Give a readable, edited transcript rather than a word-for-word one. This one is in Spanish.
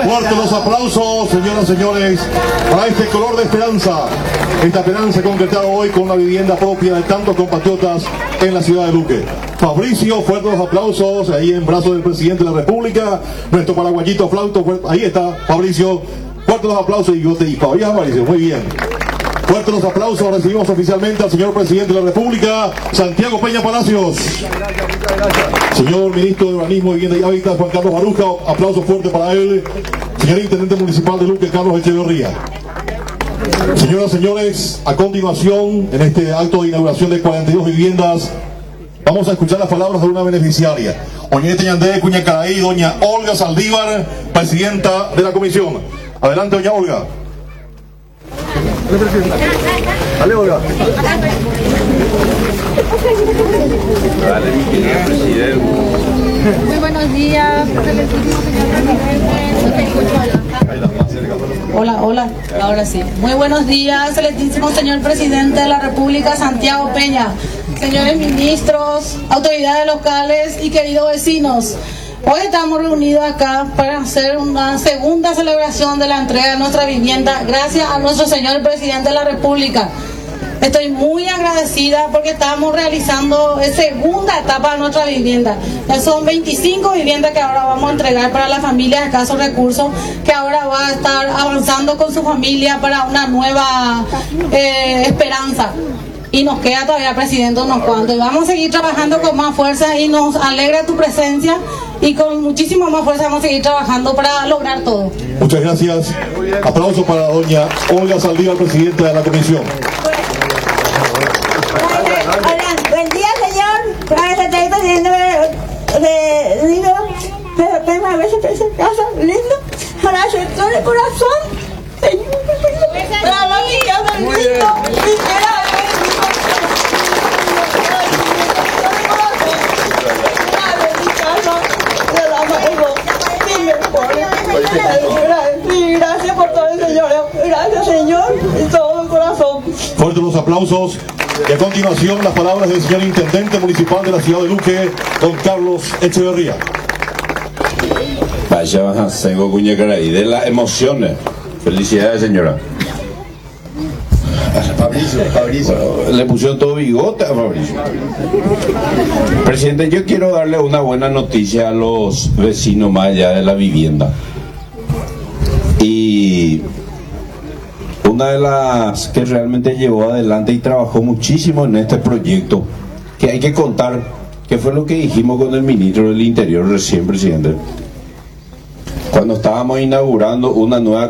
Fuertes los aplausos, señoras y señores, para este color de esperanza. Esta esperanza concretada hoy con una vivienda propia de tantos compatriotas en la ciudad de Luque. Fabricio, fuertes los aplausos, ahí en brazos del presidente de la República, nuestro paraguayito Flauto, ahí está Fabricio, fuertes los aplausos y Fabricio, muy bien. Fuertes los aplausos, recibimos oficialmente al señor presidente de la República, Santiago Peña Palacios. Señor ministro de Urbanismo, Vivienda y Hábitat, Juan Carlos Baruja, aplauso fuerte para él. Señor intendente municipal de Luque, Carlos Echeverría. Señoras y señores, a continuación, en este acto de inauguración de 42 viviendas, vamos a escuchar las palabras de una beneficiaria. Oñete Ñandé, Cuñacaraí, doña Olga Saldívar, presidenta de la comisión. Adelante, doña Olga. Dale, Olga. Dale, mi querido presidente. Muy buenos días, excelentísimo señor presidente. Hola, ahora sí. Muy buenos días, excelentísimo señor presidente de la República, Santiago Peña, señores ministros, autoridades locales y queridos vecinos. Hoy estamos reunidos acá para hacer una segunda celebración de la entrega de nuestra vivienda gracias a nuestro señor presidente de la República. Estoy muy agradecida porque estamos realizando segunda etapa de nuestra vivienda. Ya son 25 viviendas que ahora vamos a entregar para las familias de escasos recursos, que ahora va a estar avanzando con su familia para una nueva esperanza. Y nos queda todavía, presidente, unos cuantos. Y vamos a seguir trabajando con más fuerza y nos alegra tu presencia y con muchísima más fuerza vamos a seguir trabajando para lograr todo. Muchas gracias. Aplauso para doña Olga Saldívar, presidenta de la comisión. Hola, buen día, señor. Gracias, estoy presidente de lindo, pero tengo a veces esa casa lindo. Gracias, todo de corazón. Señor, para la niña del lindo. Gracias por todo, señor. Gracias, señor, de todo el corazón. Fuertes los aplausos. Y a continuación, las palabras del señor intendente municipal de la ciudad de Luque, don Carlos Echeverría. Vaya, Sengo Cuñacaraí, de las emociones. Felicidades, señora. Fabricio. Le pusieron todo bigote a Fabricio. Presidente, yo quiero darle una buena noticia a los vecinos más allá de la vivienda. Y una de las que realmente llevó adelante y trabajó muchísimo en este proyecto, que hay que contar, que fue lo que dijimos con el ministro del Interior recién, presidente, cuando estábamos inaugurando una nueva